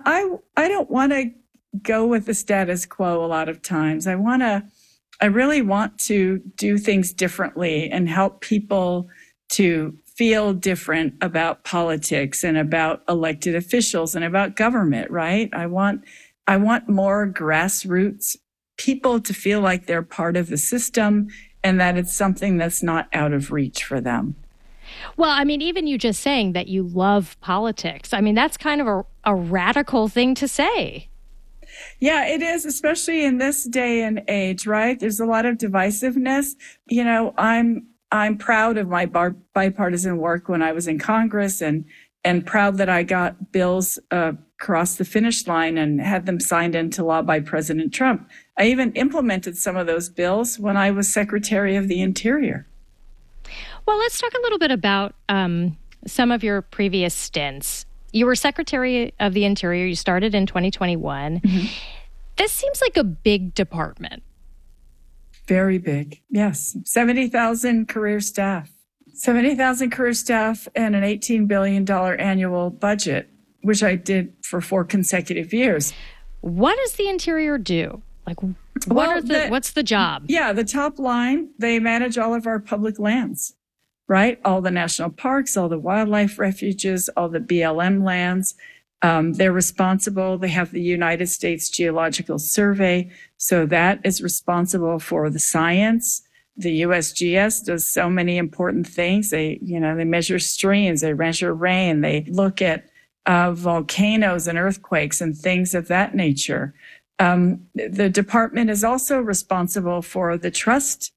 I don't want to go with the status quo a lot of times. I really want to do things differently and help people to feel different about politics and about elected officials and about government, right? I want more grassroots people to feel like they're part of the system and that it's something that's not out of reach for them. Well, I mean, even you just saying that you love politics, I mean, that's kind of a radical thing to say. Yeah, it is, especially in this day and age, right? There's a lot of divisiveness. You know, I'm proud of my bipartisan work when I was in Congress and proud that I got bills across the finish line and had them signed into law by President Trump. I even implemented some of those bills when I was Secretary of the Interior. Well, let's talk a little bit about some of your previous stints. You were Secretary of the Interior. You started in 2021. Mm-hmm. This seems like a big department. Very big. Yes. 70,000 career staff. 70,000 career staff and an $18 billion annual budget, which I did for 4 consecutive years. What does the Interior do? Like, what's the job? Yeah, the top line, they manage all of our public lands, right? All the national parks, all the wildlife refuges, all the BLM lands. They're responsible. They have the United States Geological Survey. So that is responsible for the science. The USGS does so many important things. They measure streams, they measure rain, they look at volcanoes and earthquakes and things of that nature. The department is also responsible for the trust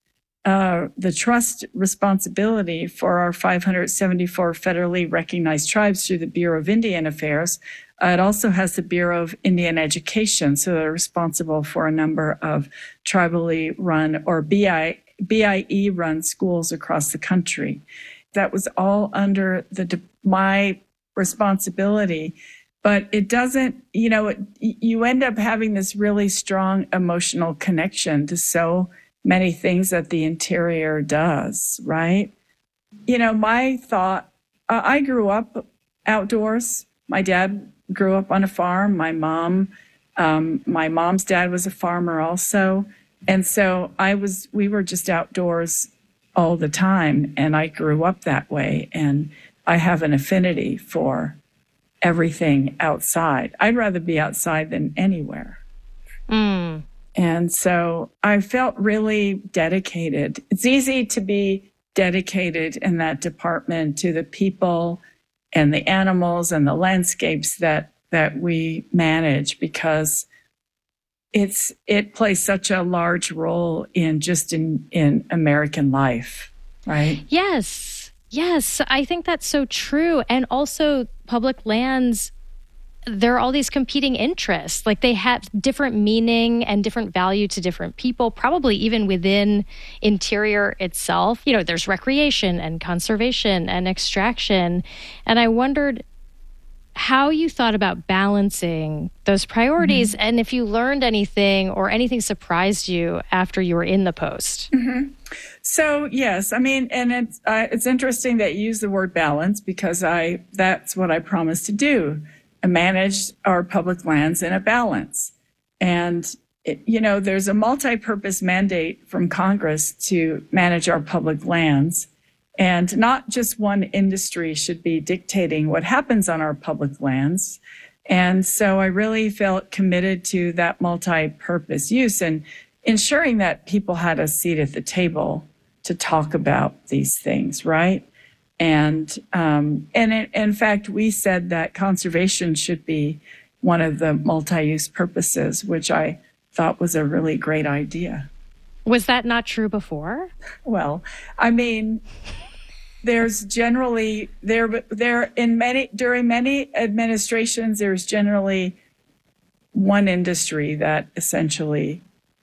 responsibility for our 574 federally recognized tribes through the Bureau of Indian Affairs. It also has the Bureau of Indian Education, so they're responsible for a number of tribally run or BIE run schools across the country. That was all under my responsibility. But it doesn't, you end up having this really strong emotional connection to so many things that the Interior does, right? My thought, I grew up outdoors. My dad grew up on a farm. My mom's dad was a farmer also. And so we were just outdoors all the time. And I grew up that way. And I have an affinity for everything outside. I'd rather be outside than anywhere. Mm. And so I felt really dedicated. It's easy to be dedicated in that department to the people and the animals and the landscapes that we manage, because it plays such a large role in American life, right? Yes, I think that's so true. And also public lands, there are all these competing interests. Like, they have different meaning and different value to different people, probably even within Interior itself. There's recreation and conservation and extraction. And I wondered how you thought about balancing those priorities, mm-hmm. and if you learned anything or anything surprised you after you were in the post. Mm-hmm. So, yes, I mean, and it's interesting that you use the word balance, because that's what I promised to do. Manage our public lands in a balance. And, there's a multi-purpose mandate from Congress to manage our public lands. And not just one industry should be dictating what happens on our public lands. And so I really felt committed to that multi-purpose use and ensuring that people had a seat at the table to talk about these things, right? And in fact, we said that conservation should be one of the multi-use purposes, which I thought was a really great idea. Was that not true before? Well, I mean, there's generally during many administrations, there's generally one industry that essentially,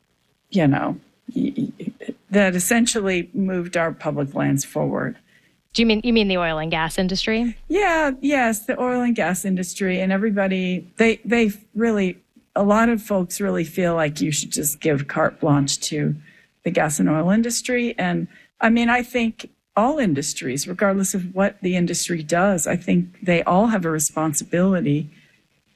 moved our public lands forward. Do you mean the oil and gas industry? Yeah, yes, the oil and gas industry, and everybody, they really, a lot of folks really feel like you should just give carte blanche to the gas and oil industry. And I mean, I think all industries, regardless of what the industry does, I think they all have a responsibility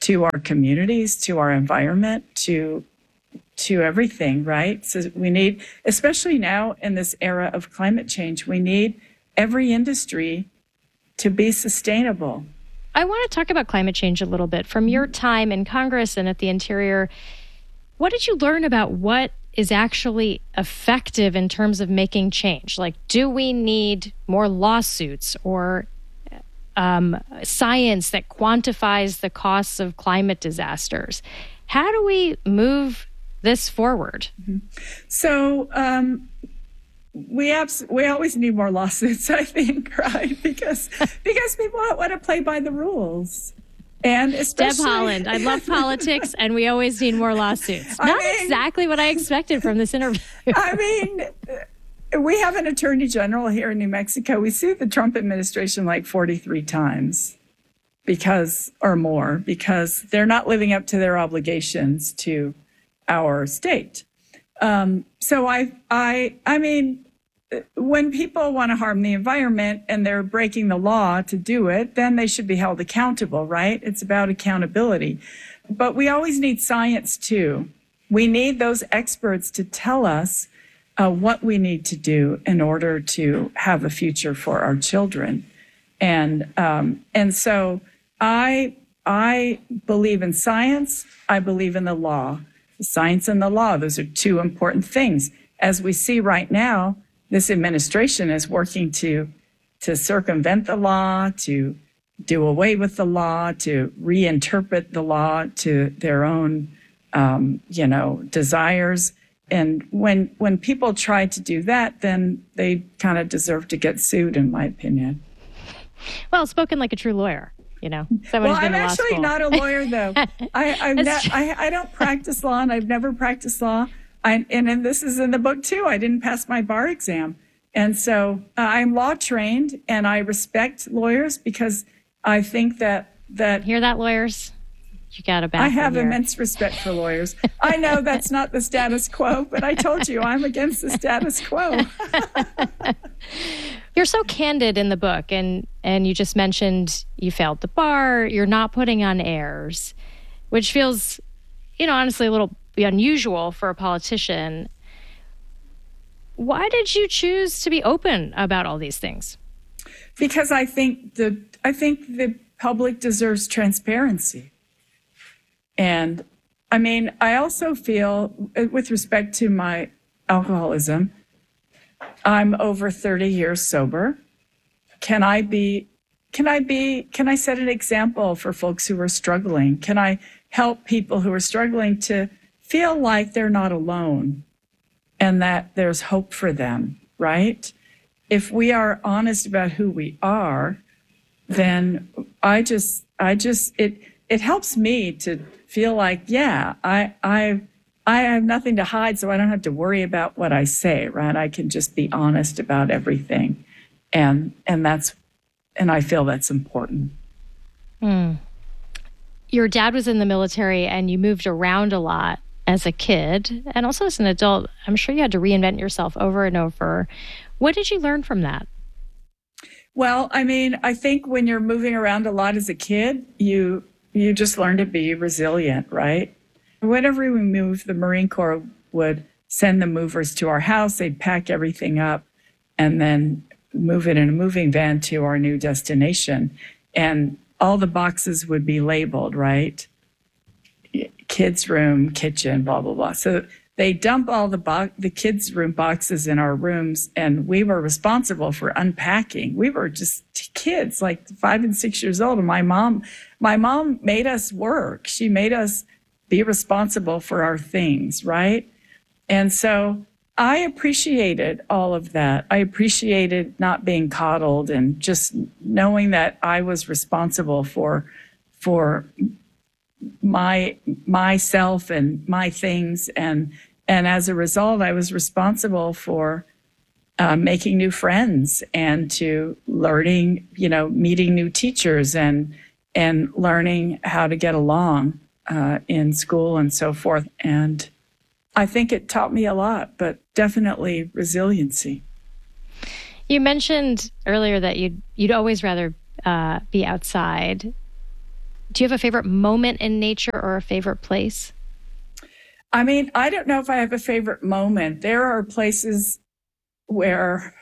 to our communities, to our environment, to everything, right? So we need, especially now in this era of climate change, we need every industry to be sustainable. I want to talk about climate change a little bit. From your time in Congress and at the Interior, what did you learn about what is actually effective in terms of making change? Like, do we need more lawsuits or science that quantifies the costs of climate disasters? How do we move this forward? So we always need more lawsuits, I think, right? Because people don't want to play by the rules. And especially Deb Haaland, I love politics, and we always need more lawsuits. Not exactly what I expected from this interview. I mean, we have an attorney general here in New Mexico. We sued the Trump administration like 43 times because they're not living up to their obligations to our state. So I mean, when people want to harm the environment and they're breaking the law to do it, then they should be held accountable, right? It's about accountability. But we always need science too. We need those experts to tell us what we need to do in order to have a future for our children. And so I believe in science. I believe in the law. Science and the law, those are two important things. As we see right now, this administration is working to circumvent the law, to do away with the law, to reinterpret the law to their own, desires. And when people try to do that, then they kind of deserve to get sued, in my opinion. Well, spoken like a true lawyer. Well, I'm actually not a lawyer, though. I don't practice law, and I've never practiced law. And this is in the book, too. I didn't pass my bar exam. And so I'm law trained, and I respect lawyers because I think that Hear that, lawyers? You got a bad I have immense respect for lawyers. I know that's not the status quo, but I told you I'm against the status quo. You're so candid in the book, and you just mentioned you failed the bar. You're not putting on airs, which feels, honestly a little unusual for a politician. Why did you choose to be open about all these things? Because I think the public deserves transparency. And I mean, I also feel, with respect to my alcoholism, I'm over 30 years sober. Can I set an example for folks who are struggling? Can I help people who are struggling to feel like they're not alone and that there's hope for them, right? If we are honest about who we are, then it helps me to feel like, yeah, I have nothing to hide, so I don't have to worry about what I say, right? I can just be honest about everything. And I feel that's important. Your dad was in the military and you moved around a lot as a kid and also as an adult. I'm sure you had to reinvent yourself over and over. What did you learn from that? Well, I mean, I think when you're moving around a lot as a kid, you just learn to be resilient, right? Whenever we moved, the Marine Corps would send the movers to our house. They'd pack everything up and then move it in a moving van to our new destination. And all the boxes would be labeled, right? Kids' room, kitchen, blah, blah, blah. So they dump all the kids' room boxes in our rooms, and we were responsible for unpacking. We were just kids, like 5 and 6 years old. And my mom made us work. She made us be responsible for our things, right? And so I appreciated all of that. I appreciated not being coddled and just knowing that I was responsible for myself and my things. And as a result, I was responsible for making new friends and to learning, meeting new teachers and learning how to get along in school and so forth. And I think it taught me a lot, but definitely resiliency. You mentioned earlier that you'd always rather be outside. Do you have a favorite moment in nature or a favorite place? I mean, I don't know if I have a favorite moment. There are places where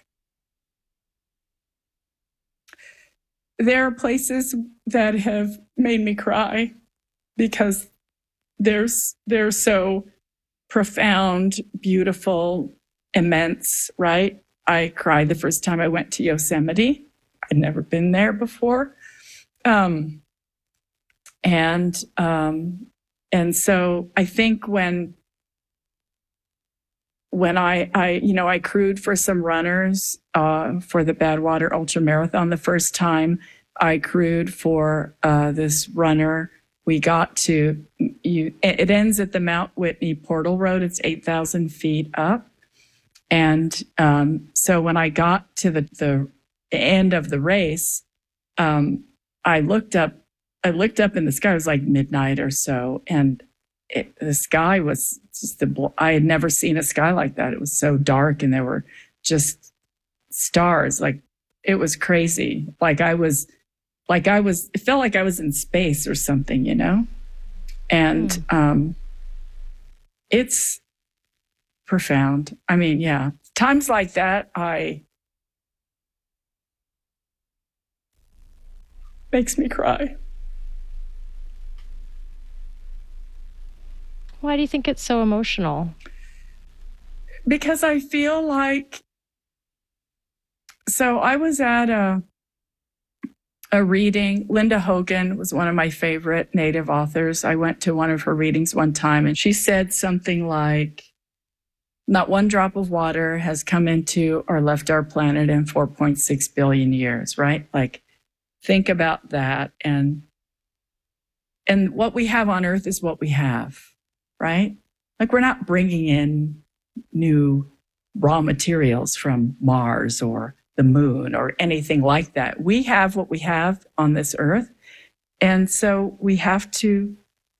that have made me cry because they're so profound, beautiful, immense, right? I cried the first time I went to Yosemite. I'd never been there before. And so I think when I crewed for some runners for the Badwater Ultra Marathon the first time. I crewed for this runner. We got to it ends at the Mount Whitney Portal Road. It's 8,000 feet up, and so when I got to the end of the race, I looked up in the sky. It was like midnight or so, and the sky was just I had never seen a sky like that. It was so dark, and there were just stars. Like, it was crazy. It felt like I was in space or something, you know? And it's profound. I mean, yeah, times like that, makes me cry. Why do you think it's so emotional? Because I feel like, so I was at a reading. Linda Hogan was one of my favorite Native authors. I went to one of her readings one time, and she said something like, not one drop of water has come into or left our planet in 4.6 billion years, right? Like, think about that. And what we have on Earth is what we have, right? Like, we're not bringing in new raw materials from Mars or the moon or anything like that. We have what we have on this Earth. And so we have to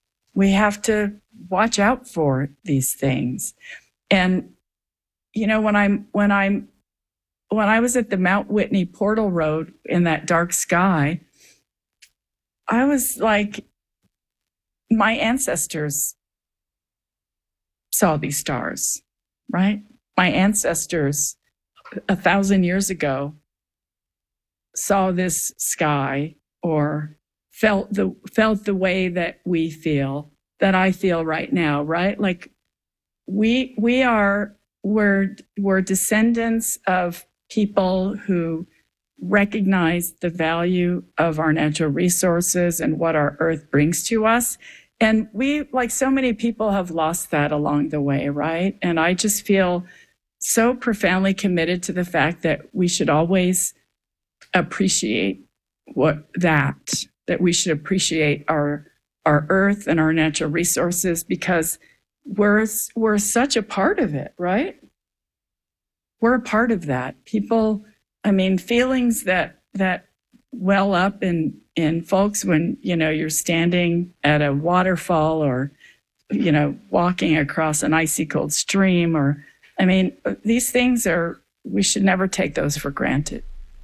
watch out for these things. And, you know, when I was at the Mount Whitney Portal Road in that dark sky, I was like, my ancestors saw these stars, right? My ancestors 1,000 years ago saw this sky, or felt the way that we feel, that I feel right now, right? Like, we're descendants of people who recognize the value of our natural resources and what our Earth brings to us. And we, like so many people, have lost that along the way, right? And I just feel so profoundly committed to the fact that we should always appreciate that we should appreciate our Earth and our natural resources, because we're such a part of it, right? We're a part of that. People, I mean, feelings that well up in folks when, you know, you're standing at a waterfall, or, you know, walking across an icy cold stream, or, I mean, these things we should never take those for granted.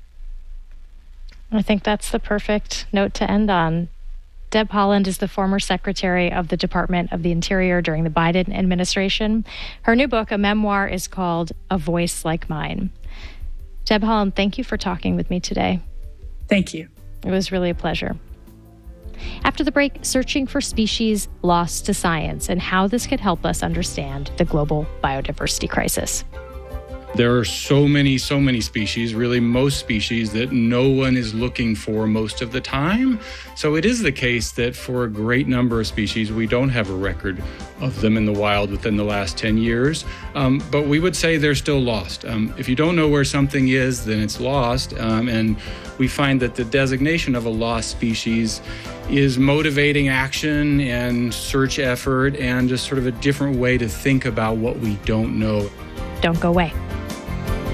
I think that's the perfect note to end on. Deb Haaland is the former Secretary of the Department of the Interior during the Biden administration. Her new book, a memoir, is called A Voice Like Mine. Deb Haaland, thank you for talking with me today. Thank you. It was really a pleasure. After the break, searching for species lost to science and how this could help us understand the global biodiversity crisis. There are so many species, really most species, that no one is looking for most of the time. So it is the case that for a great number of species, we don't have a record of them in the wild within the last 10 years. But we would say they're still lost. If you don't know where something is, then it's lost. And we find that the designation of a lost species is motivating action and search effort, and just sort of a different way to think about what we don't know. Don't go away.